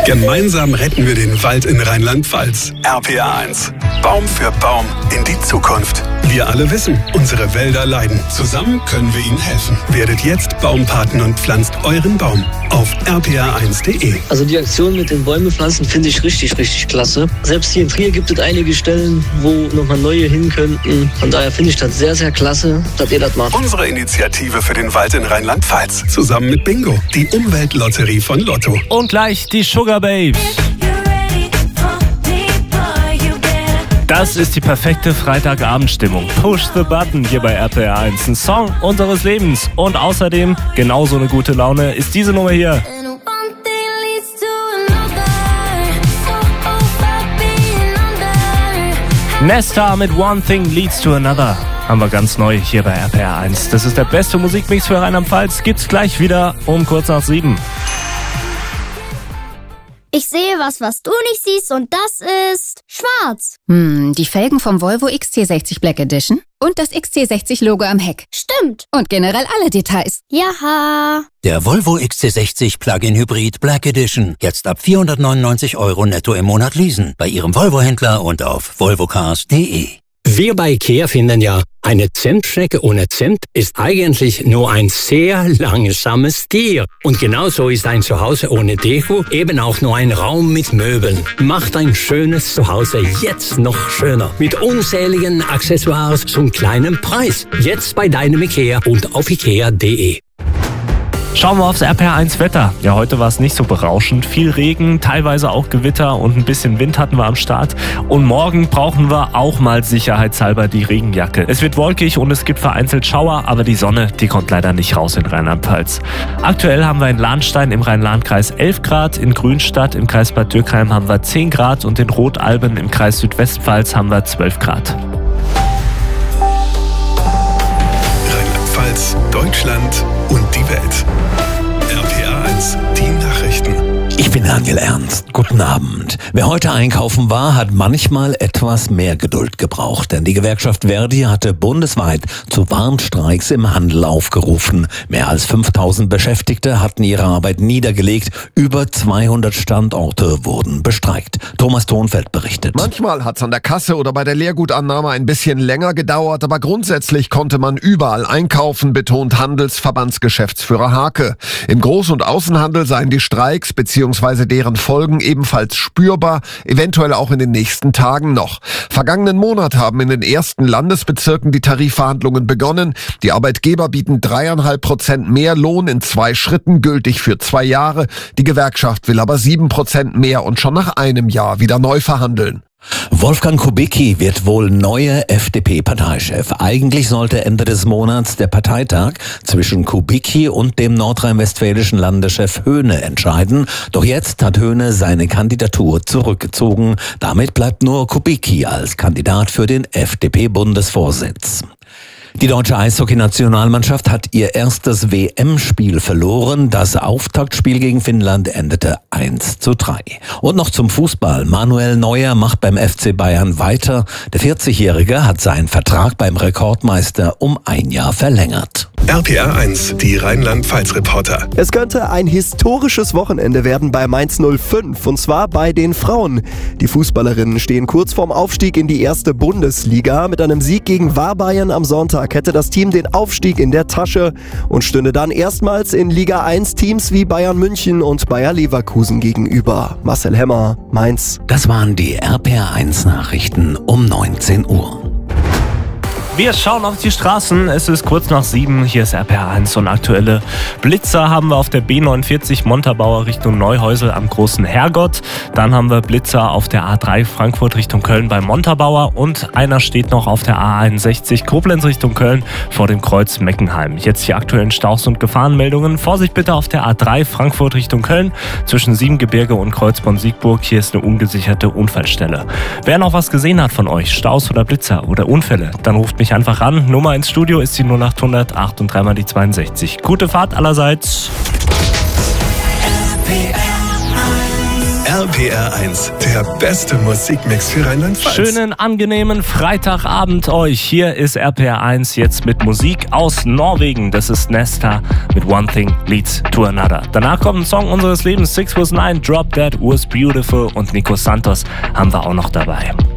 Gemeinsam retten wir den Wald in Rheinland-Pfalz. RPA 1. Baum für Baum in die Zukunft. Wir alle wissen, unsere Wälder leiden. Zusammen können wir ihnen helfen. Werdet jetzt Baumpaten und pflanzt euren Baum auf rpa1.de. Also die Aktion mit den Bäume pflanzen finde ich richtig, richtig klasse. Selbst hier in Trier gibt es einige Stellen, wo nochmal neue hin könnten. Von daher finde ich das sehr, sehr klasse, dass ihr das macht. Unsere Initiative für den Wald in Rheinland-Pfalz. Zusammen mit Bingo, die Umweltlotterie von Lotto. Und gleich die Sugar Babes. Das ist die perfekte Freitagabendstimmung. Push the Button hier bei RPA 1. Ein Song unseres Lebens. Und außerdem, genauso eine gute Laune, ist diese Nummer hier. Nesta mit One Thing Leads to Another. Haben wir ganz neu hier bei RPA 1. Das ist der beste Musikmix für Rheinland-Pfalz. Gibt's gleich wieder um kurz nach 7. Ich sehe was du nicht siehst, und das ist schwarz. Die Felgen vom Volvo XC60 Black Edition und das XC60-Logo am Heck. Stimmt. Und generell alle Details. Jaha. Der Volvo XC60 Plug-in Hybrid Black Edition. Jetzt ab 499 € netto im Monat leasen. Bei Ihrem Volvo-Händler und auf volvocars.de. Wir bei IKEA finden ja, eine Zentstrecke ohne Zent ist eigentlich nur ein sehr langsames Tier. Und genauso ist ein Zuhause ohne Deko eben auch nur ein Raum mit Möbeln. Macht ein schönes Zuhause jetzt noch schöner. Mit unzähligen Accessoires zum kleinen Preis. Jetzt bei deinem IKEA und auf ikea.de. Schauen wir aufs RPA1 Wetter. Ja, heute war es nicht so berauschend. Viel Regen, teilweise auch Gewitter und ein bisschen Wind hatten wir am Start. Und morgen brauchen wir auch mal sicherheitshalber die Regenjacke. Es wird wolkig und es gibt vereinzelt Schauer, aber die Sonne, die kommt leider nicht raus in Rheinland-Pfalz. Aktuell haben wir in Lahnstein im Rhein-Lahn-Kreis 11 Grad, in Grünstadt im Kreis Bad Dürkheim haben wir 10 Grad und in Rotalben im Kreis Südwestpfalz haben wir 12 Grad. Rheinland-Pfalz, Deutschland und die Welt. RPA 1, die Nachrichten. Ich bin Daniel Ernst. Guten Abend. Wer heute einkaufen war, hat manchmal etwas mehr Geduld gebraucht, denn die Gewerkschaft Verdi hatte bundesweit zu Warnstreiks im Handel aufgerufen. Mehr als 5000 Beschäftigte hatten ihre Arbeit niedergelegt. Über 200 Standorte wurden bestreikt. Thomas Thonfeld berichtet. Manchmal hat's an der Kasse oder bei der Leergutannahme ein bisschen länger gedauert, aber grundsätzlich konnte man überall einkaufen, betont Handelsverbandsgeschäftsführer Hake. Im Groß- und Außenhandel seien die Streiks bzw. deren Folgen ebenfalls spürbar, eventuell auch in den nächsten Tagen noch. Vergangenen Monat haben in den ersten Landesbezirken die Tarifverhandlungen begonnen. Die Arbeitgeber bieten 3,5% mehr Lohn in 2 Schritten, gültig für 2 Jahre. Die Gewerkschaft will aber 7% mehr und schon nach einem Jahr wieder neu verhandeln. Wolfgang Kubicki wird wohl neuer FDP-Parteichef. Eigentlich sollte Ende des Monats der Parteitag zwischen Kubicki und dem nordrhein-westfälischen Landeschef Höhne entscheiden. Doch jetzt hat Höhne seine Kandidatur zurückgezogen. Damit bleibt nur Kubicki als Kandidat für den FDP-Bundesvorsitz. Die deutsche Eishockey-Nationalmannschaft hat ihr erstes WM-Spiel verloren. Das Auftaktspiel gegen Finnland endete 1:3. Und noch zum Fußball. Manuel Neuer macht beim FC Bayern weiter. Der 40-Jährige hat seinen Vertrag beim Rekordmeister um 1 Jahr verlängert. RPA 1, die Rheinland-Pfalz-Reporter. Es könnte ein historisches Wochenende werden bei Mainz 05, und zwar bei den Frauen. Die Fußballerinnen stehen kurz vorm Aufstieg in die erste Bundesliga. Mit einem Sieg gegen Warbayern am Sonntag hätte das Team den Aufstieg in der Tasche und stünde dann erstmals in Liga 1 Teams wie Bayern München und Bayer Leverkusen gegenüber. Marcel Hemmer, Mainz. Das waren die RPA 1 Nachrichten um 19 Uhr. Wir schauen auf die Straßen. Es ist kurz nach 7. Hier ist RPA 1 und aktuelle Blitzer haben wir auf der B49 Montabaur Richtung Neuhäusel am Großen Herrgott. Dann haben wir Blitzer auf der A3 Frankfurt Richtung Köln bei Montabaur und einer steht noch auf der A61 Koblenz Richtung Köln vor dem Kreuz Meckenheim. Jetzt die aktuellen Staus- und Gefahrenmeldungen. Vorsicht bitte auf der A3 Frankfurt Richtung Köln zwischen Siebengebirge und Kreuzborn-Siegburg. Hier ist eine ungesicherte Unfallstelle. Wer noch was gesehen hat von euch, Staus oder Blitzer oder Unfälle, dann ruft mich einfach an. Nummer ins Studio ist die 0800 8 und 3 mal die 62. Gute Fahrt allerseits. RPR1, der beste Musikmix für Rheinland-Pfalz. Schönen, angenehmen Freitagabend euch. Hier ist RPR1 jetzt mit Musik aus Norwegen. Das ist Nesta mit One Thing Leads to Another. Danach kommt ein Song unseres Lebens, 6 was 9, Drop Dead was Beautiful und Nico Santos haben wir auch noch dabei.